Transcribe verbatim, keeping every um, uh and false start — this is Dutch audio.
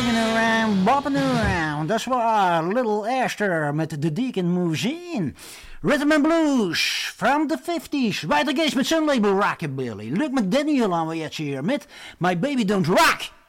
swinging around, bopping around. Dat is waar, Little Esther met The Deacon Moves In. Rhythm and Blues from the fifties. Weiter geht's met zijn label Rockabilly. Luc McDaniel aan we jetzt hier met My Baby Don't Rock.